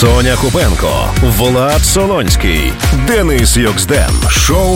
Соня Купенко, Влад Солонський, Денис Йоксден. Шоу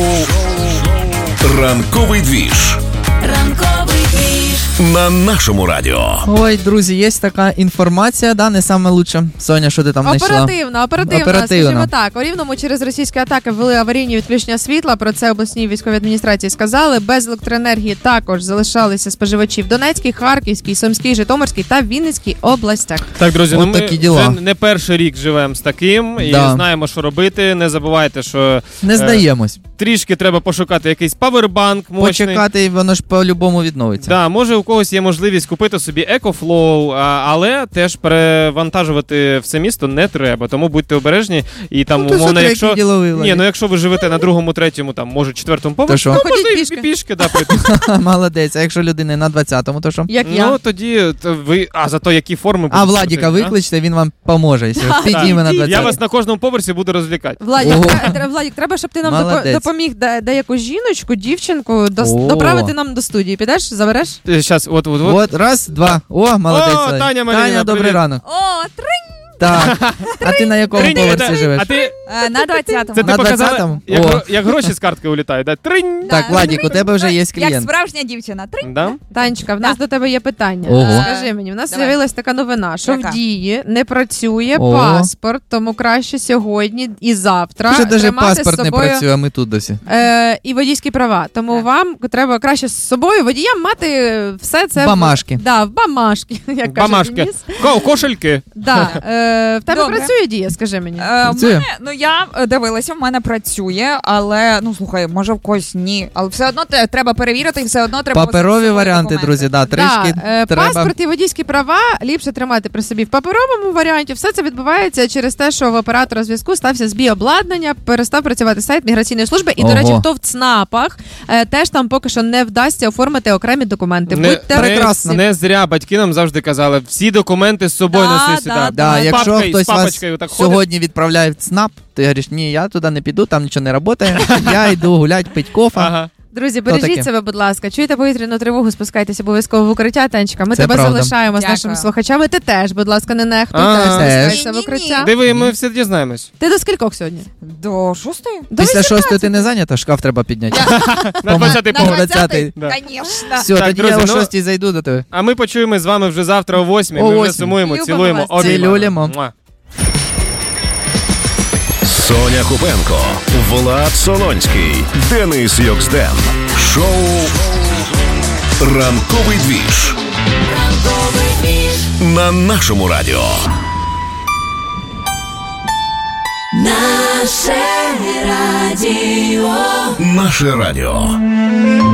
«Ранковий двіж». Ранковий двіж. На нашому радіо. Ой, друзі, є така інформація, да, не саме лучше. Соня, що ти там знайшла? Оперативно. Скажімо так, у Рівному через російські атаки ввели аварійні відключення світла. Про це обласній військовій адміністрації сказали. Без електроенергії також залишалися споживачі в Донецькій, Харківській, Сумській, Житомирській та Вінницькій областях. Так, друзі, ми вже не перший рік живемо з таким і знаємо, що робити. Не забувайте, що не здаємось. Трішки треба пошукати якийсь павербанк мощний. Почекати, воно ж по-любому відновиться. Да, може у когось є можливість купити собі EcoFlow, але теж перевантажувати все місто не треба, тому будьте обережні. І там, умовно, якщо ви живете на другому, третьому, там, може, четвертому поверсі, то можна і пішки, да, прийти. Молодець, а якщо людина на 20-му, то що? Як я. Ну, тоді ви, зато які форми будуть. А Владіка викличте, він вам поможе. Підійме на 20-му. Я вас на кожному поверсі буду розвлікати. Владік, треба, щоб ти нам допоміг деяку жіночку, дівчинку доправити нам до студії. Підеш, забереш? Щас, от. От, раз, два. О, молодець. О, Таня, добрий ранок. О, тринь! Так. А ти на якому поверсі живеш? А ти... На 20-му. Це ти на показала, як гроші з картки улітають, да? Тринь! Так, Владік, у тебе вже є клієнт. Як справжня дівчина. Тринь. Да? Танечка, в нас до тебе є питання. Ого. Скажи мені, в нас з'явилась така новина, що Яка? в Дії не працює Ого. паспорт, тому краще сьогодні і завтра Вже навіть тримати паспорт з не собою працює, а ми тут досі. і водійські права. Тому вам треба краще з собою водіям мати все це Бамашки. в бамашки, як каже Бамашки. Денис. Кошельки. Да. В тебе Добре. працює Дія, скажи мені. Працює? Я дивилася, в мене працює, але, слухай, може в когось ні. Але все одно треба перевірити, і все одно треба... Паперові варіанти, друзі, трішки треба. Паспорт і водійські права ліпше тримати при собі в паперовому варіанті. Все це відбувається через те, що в оператора зв'язку стався збій обладнання, перестав працювати сайт міграційної служби. І, до речі, хто в ЦНАПах, теж там поки що не вдасться оформити окремі документи. Прекрасно. Не зря батьки нам завжди казали, всі документи з собою носи сюди. Якщо хтось вас так сьогодні відправляє в ЦНАП, ти говориш, ні, я туди не піду, там нічого не працює, я йду гуляти, пить кофе. Ага. Друзі, бережіть себе, будь ласка. Чуєте повітряну тривогу, спускайтеся обов'язково в укриття, Танечка. Ми Це тебе правда. залишаємо з нашими слухачами. Ти теж, будь ласка, не нехтуй. Спускайся в укриття. Диви, ми все дізнаємось. Ти до скількох сьогодні? До 6-ї? Після 6-ї ти не зайнята, шкаф треба підняти. На 20-й На поверх. 20-й. Звісно. Все, Так, тоді друзі, я о 6-й зайду до тебе. А ми почуємо з вами вже завтра о 8-й. О Ми вже 8-й. сумуємо, Любимо цілуємо, вас. Цілюємо. Муа. Соня Купенко, Влад Солонський, Денис Йоксден. Шоу «Ранковий двіж». На нашому радіо. Наше радіо. Наше радіо.